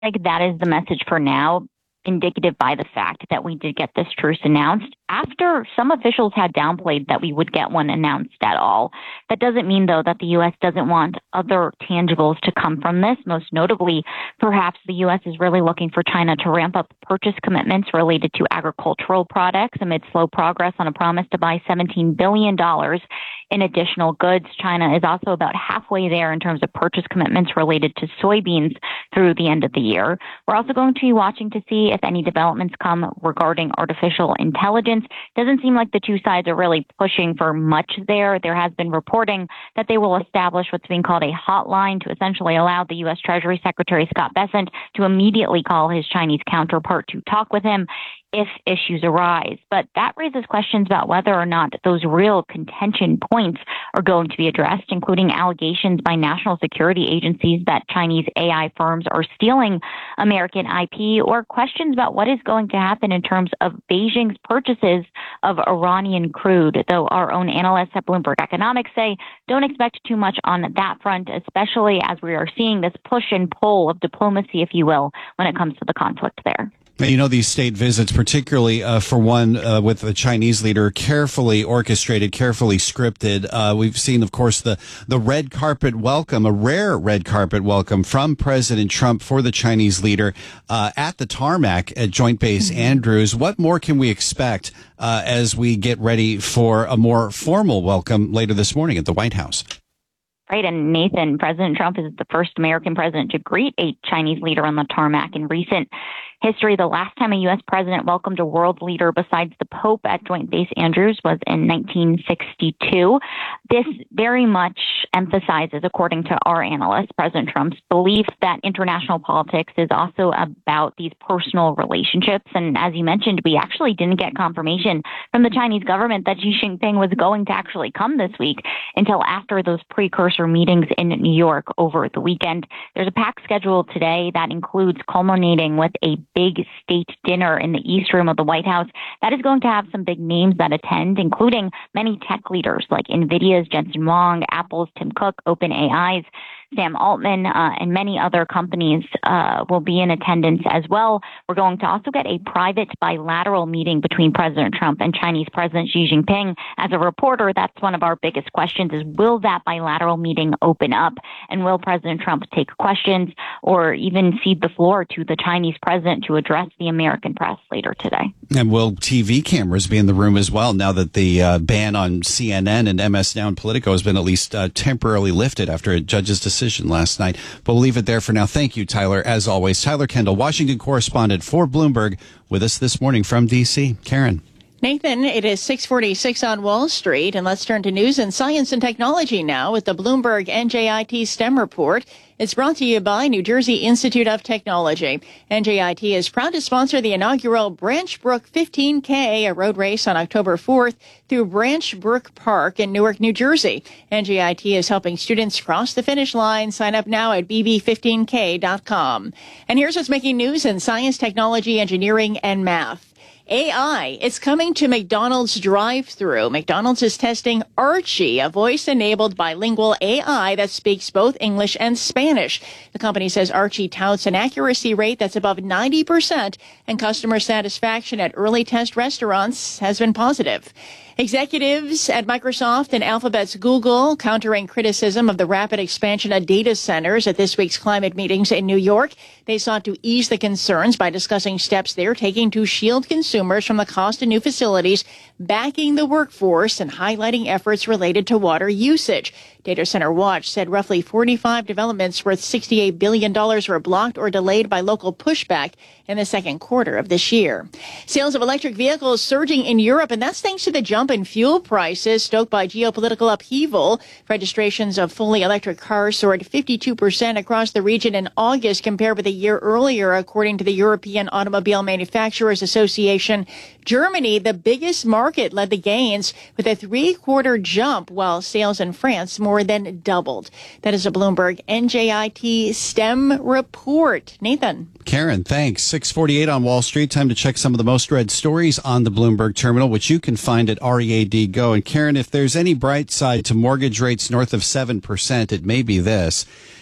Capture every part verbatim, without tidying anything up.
like that is the message for now, indicative by the fact that we did get this truce announced after some officials had downplayed that we would get one announced at all. That doesn't mean, though, that the U S doesn't want other tangibles to come from this. Most notably, perhaps the U S is really looking for China to ramp up purchase commitments related to agricultural products amid slow progress on a promise to buy seventeen billion dollars in additional goods. China is also about halfway there in terms of purchase commitments related to soybeans through the end of the year. We're also going to be watching to see if any developments come regarding artificial intelligence. Doesn't seem like the two sides are really pushing for much there. There has been reporting that they will establish what's being called a hotline to essentially allow the U S Treasury Secretary Scott Bessent to immediately call his Chinese counterpart to talk with him if issues arise. But that raises questions about whether or not those real contention points are going to be addressed, including allegations by national security agencies that Chinese A I firms are stealing American I P, or questions about what is going to happen in terms of Beijing's purchases of Iranian crude, though our own analysts at Bloomberg Economics say don't expect too much on that front, especially as we are seeing this push and pull of diplomacy, if you will, when it comes to the conflict there. You know, these state visits, particularly uh, for one uh, with the Chinese leader, carefully orchestrated, carefully scripted. Uh, we've seen, of course, the, the red carpet welcome, a rare red carpet welcome from President Trump for the Chinese leader uh, at the tarmac at Joint Base mm-hmm. Andrews. What more can we expect uh, as we get ready for a more formal welcome later this morning at the White House? Right. And Nathan, President Trump is the first American president to greet a Chinese leader on the tarmac in recent history. The last time a U S president welcomed a world leader besides the Pope at Joint Base Andrews was in nineteen sixty-two. This very much emphasizes, according to our analysts, President Trump's belief that international politics is also about these personal relationships. And as you mentioned, we actually didn't get confirmation from the Chinese government that Xi Jinping was going to actually come this week until after those precursor meetings in New York over the weekend. There's a packed schedule today that includes culminating with a big state dinner in the East Room of the White House. That is going to have some big names that attend, including many tech leaders like NVIDIA's Jensen Huang, Apple's Tim Cook, OpenAI's Sam Altman, uh, and many other companies uh, will be in attendance as well. We're going to also get a private bilateral meeting between President Trump and Chinese President Xi Jinping. As a reporter, that's one of our biggest questions is, will that bilateral meeting open up? And will President Trump take questions or even cede the floor to the Chinese president to address the American press later today? And will T V cameras be in the room as well now that the uh, ban on C N N and M S Now and Politico has been at least uh, temporarily lifted after a judge's decision last night? But we'll leave it there for now. Thank you, Tyler, as always. Tyler Kendall, Washington correspondent for Bloomberg, with us this morning from D C. Karen. Nathan, it is six forty-six on Wall Street, and let's turn to news and science and technology now with the Bloomberg N J I T STEM report. It's brought to you by New Jersey Institute of Technology. N J I T is proud to sponsor the inaugural Branch Brook fifteen K, a road race on October fourth through Branch Brook Park in Newark, New Jersey. N J I T is helping students cross the finish line. Sign up now at b b fifteen k dot com. And here's what's making news in science, technology, engineering, and math. A I, it's coming to McDonald's drive-thru. McDonald's is testing Archie, a voice-enabled bilingual A I that speaks both English and Spanish. The company says Archie touts an accuracy rate that's above ninety percent, and customer satisfaction at early test restaurants has been positive. Executives at Microsoft and Alphabet's Google countering criticism of the rapid expansion of data centers at this week's climate meetings in New York. They sought to ease the concerns by discussing steps they're taking to shield consumers from the cost of new facilities, backing the workforce and highlighting efforts related to water usage. Data Center Watch said roughly forty-five developments worth sixty-eight billion dollars were blocked or delayed by local pushback in the second quarter of this year. Sales of electric vehicles surging in Europe, and that's thanks to the jump in fuel prices stoked by geopolitical upheaval. Registrations of fully electric cars soared fifty-two percent across the region in August compared with a year earlier, according to the European Automobile Manufacturers Association. Germany, the biggest market, led the gains with a three-quarter jump, while sales in France more than doubled. That is a Bloomberg N J I T STEM report. Nathan. Karen, thanks. six forty-eight on Wall Street. Time to check some of the most read stories on the Bloomberg terminal, which you can find at R E A D Go. And Karen, if there's any bright side to mortgage rates north of seven percent, it may be this.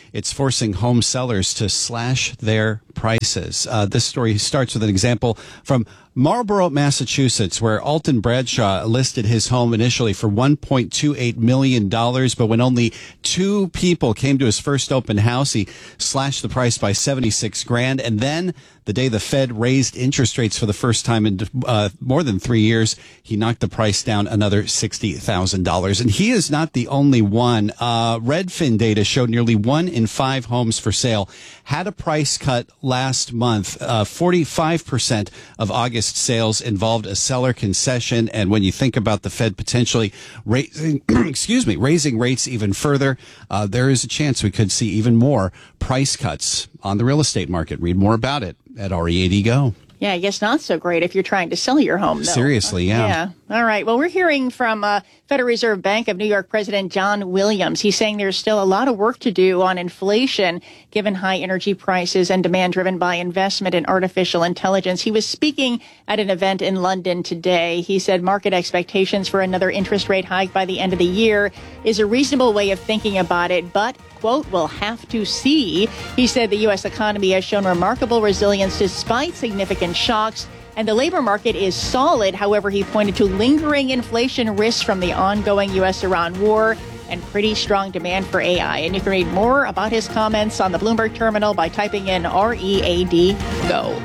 it's forcing home sellers to slash their prices. Uh, this story starts with an example from Marlborough, Massachusetts, where Alton Bradshaw listed his home initially for one point two eight million dollars, but when only two people came to his first open house, he slashed the price by seventy-six grand. And then the day the Fed raised interest rates for the first time in uh, more than three years, he knocked the price down another sixty thousand dollars. And he is not the only one. Uh, Redfin data showed nearly one in five homes for sale had a price cut last month. Uh, forty-five percent of August sales involved a seller concession. And when you think about the Fed potentially raising, excuse me, raising rates even further, uh, there is a chance we could see even more price cuts on the real estate market. Read more about it at R E eighty Go. Yeah, I guess not so great if you're trying to sell your home, though. Seriously, yeah. Yeah. All right. Well, we're hearing from uh, Federal Reserve Bank of New York President John Williams. He's saying there's still a lot of work to do on inflation, given high energy prices and demand driven by investment in artificial intelligence. He was speaking at an event in London today. He said market expectations for another interest rate hike by the end of the year is a reasonable way of thinking about it, but quote, we'll have to see. He said the U S economy has shown remarkable resilience despite significant shocks, and the labor market is solid. However, he pointed to lingering inflation risks from the ongoing U S Iran war and pretty strong demand for A I. And you can read more about his comments on the Bloomberg terminal by typing in R E A D Go.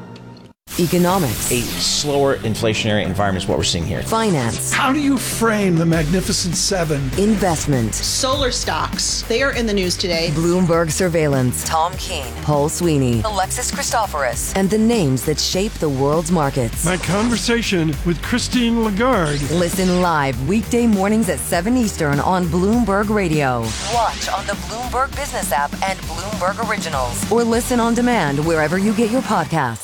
Economics. A slower inflationary environment is what we're seeing here. Finance. How do you frame the Magnificent Seven? Investment. Solar stocks. They are in the news today. Bloomberg surveillance. Tom Keene. Paul Sweeney. Alexis Christoforous. And the names that shape the world's markets. My conversation with Christine Lagarde. Listen live weekday mornings at seven Eastern on Bloomberg Radio. Watch on the Bloomberg Business app and Bloomberg Originals. Or listen on demand wherever you get your podcasts.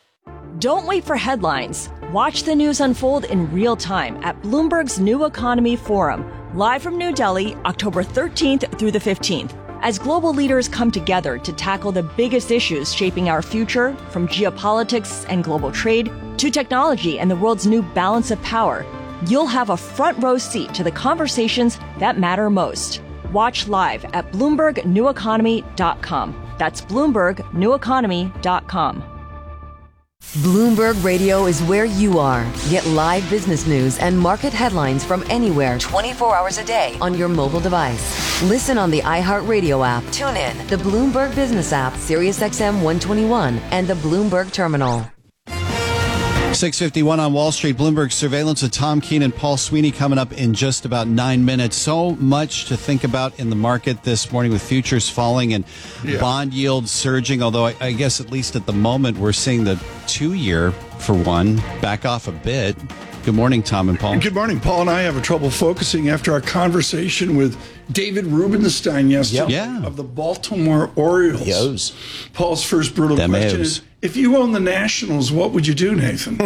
Don't wait for headlines. Watch the news unfold in real time at Bloomberg's New Economy Forum, live from New Delhi, October thirteenth through the fifteenth. As global leaders come together to tackle the biggest issues shaping our future, from geopolitics and global trade to technology and the world's new balance of power, you'll have a front row seat to the conversations that matter most. Watch live at Bloomberg New Economy dot com. That's Bloomberg New Economy dot com. Bloomberg Radio is where you are. Get live business news and market headlines from anywhere twenty-four hours a day on your mobile device. Listen on the iHeartRadio app. Tune in the Bloomberg Business app, Sirius X M one twenty-one, and the Bloomberg Terminal. six fifty-one on Wall Street. Bloomberg surveillance with Tom Keene and Paul Sweeney coming up in just about nine minutes. So much to think about in the market this morning with futures falling and yeah. bond yields surging. Although I, I guess at least at the moment we're seeing the two-year, for one, back off a bit. Good morning, Tom and Paul. Good morning. Paul and I have trouble focusing after our conversation with David Rubenstein yesterday yep. yeah. of the Baltimore Orioles. Yos. Paul's first brutal Them question O's. is, if you own the Nationals, what would you do, Nathan?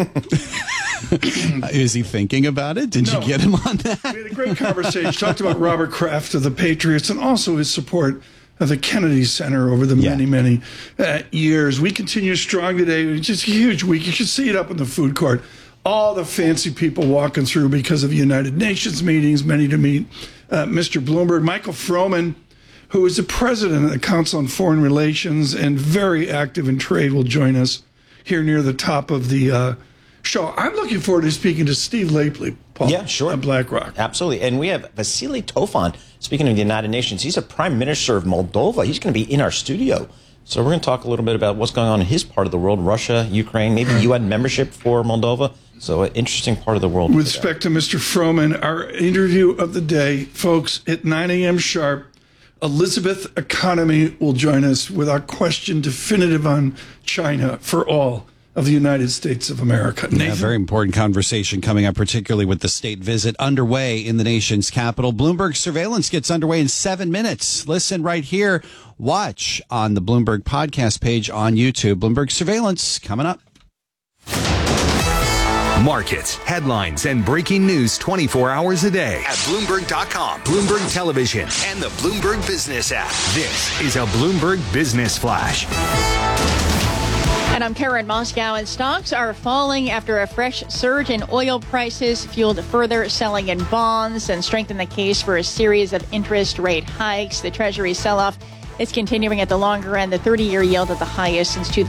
Is he thinking about it? Did no. you get him on that? We had a great conversation. Talked about Robert Kraft of the Patriots and also his support of the Kennedy Center over the yeah. many, many uh, years. We continue strong today. It's just a huge week. You should see it up in the food court. All the fancy people walking through because of United Nations meetings, many to meet uh, Mister Bloomberg. Michael Froman, who is the president of the Council on Foreign Relations and very active in trade, will join us here near the top of the uh, show. I'm looking forward to speaking to Steve Lapley, Paul, yeah, sure. at BlackRock. Absolutely. And we have Vasily Tofan, speaking of the United Nations. He's a prime minister of Moldova. He's going to be in our studio. So we're going to talk a little bit about what's going on in his part of the world, Russia, Ukraine, maybe U N membership for Moldova. So an interesting part of the world. With respect to Mister Froman, our interview of the day, folks, at nine a.m. sharp, Elizabeth Economy will join us with our question definitive on China for all of the United States of America. Nathan? Yeah, very important conversation coming up, particularly with the state visit underway in the nation's capital. Bloomberg surveillance gets underway in seven minutes. Listen right here. Watch on the Bloomberg podcast page on YouTube. Bloomberg surveillance coming up. Markets, headlines, and breaking news twenty-four hours a day at Bloomberg dot com, Bloomberg Television, and the Bloomberg Business app. This is a Bloomberg Business Flash. And I'm Karen Moscow, and stocks are falling after a fresh surge in oil prices fueled further selling in bonds and strengthened the case for a series of interest rate hikes. The Treasury sell-off It's continuing at the longer end, the thirty-year yield at the highest since two thousand.